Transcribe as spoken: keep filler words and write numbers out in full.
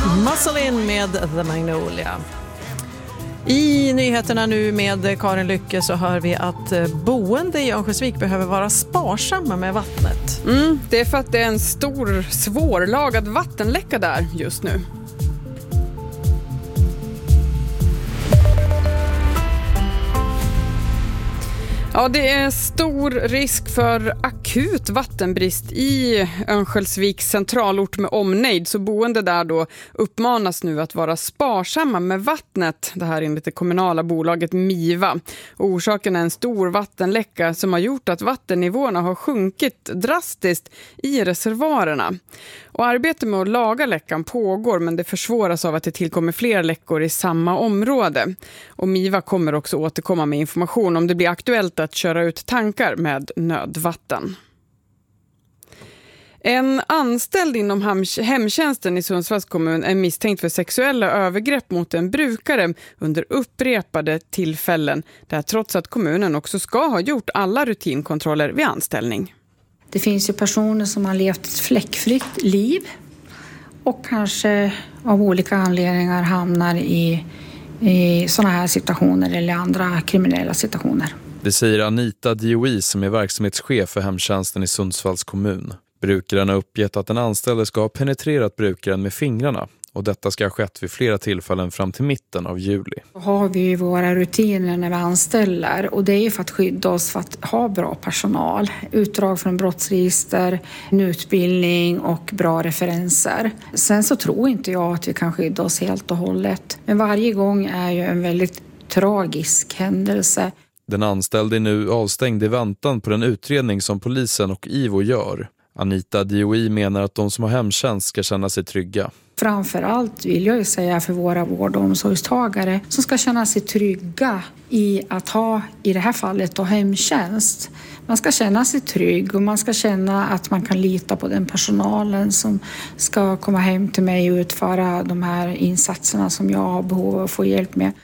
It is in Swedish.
Muscle In med The Magnolia. I nyheterna nu med Karin Lycke så hör vi att boende i Örnsköldsvik behöver vara sparsamma med vattnet. Mm, det är för att det är en stor, svårlagad vattenläcka där just nu. Ja, det är stor risk för akut vattenbrist i Örnsköldsviks centralort med omnejd. Så boende där då uppmanas nu att vara sparsamma med vattnet. Det här enligt det kommunala bolaget Miva. Och orsaken är en stor vattenläcka som har gjort att vattennivåerna har sjunkit drastiskt i reservoarerna. Och arbetet med att laga läckan pågår, men det försvåras av att det tillkommer fler läckor i samma område. Och Miva kommer också återkomma med information om det blir aktuellt att köra ut tankar med nödvatten. En anställd inom hemtjänsten i Sundsvalls kommun är misstänkt för sexuella övergrepp mot en brukare under upprepade tillfällen. Där trots att kommunen också ska ha gjort alla rutinkontroller vid anställning. Det finns ju personer som har levt ett fläckfritt liv och kanske av olika anledningar hamnar i, i sådana här situationer eller andra kriminella situationer. Det säger Anita Dioi som är verksamhetschef för hemtjänsten i Sundsvalls kommun. Brukaren har uppgett att den anställde ska ha penetrerat brukaren med fingrarna. Och detta ska ha skett vid flera tillfällen fram till mitten av juli. Då har vi ju våra rutiner när vi anställer. Och det är ju för att skydda oss för att ha bra personal. Utdrag från brottsregister, en utbildning och bra referenser. Sen så tror inte jag att vi kan skydda oss helt och hållet. Men varje gång är ju en väldigt tragisk händelse. Den anställde är nu avstängd i väntan på den utredning som polisen och I V O gör. Anita Dioi menar att de som har hemtjänst ska känna sig trygga. Framförallt vill jag ju säga för våra vård- och omsorgstagare som ska känna sig trygga i att ha, i det här fallet, då, hemtjänst. Man ska känna sig trygg och man ska känna att man kan lita på den personalen som ska komma hem till mig och utföra de här insatserna som jag har behov av att få hjälp med.